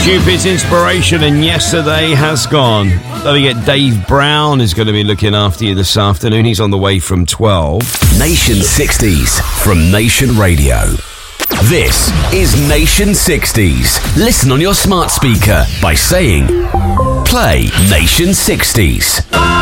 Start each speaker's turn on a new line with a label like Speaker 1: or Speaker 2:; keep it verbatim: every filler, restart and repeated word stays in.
Speaker 1: Cupid's Inspiration and Yesterday Has Gone. Don't forget, Dave Brown is going to be looking after you this afternoon. He's on the way from twelve.
Speaker 2: Nation sixties from Nation Radio. This is Nation sixties. Listen on your smart speaker by saying, play Nation sixties.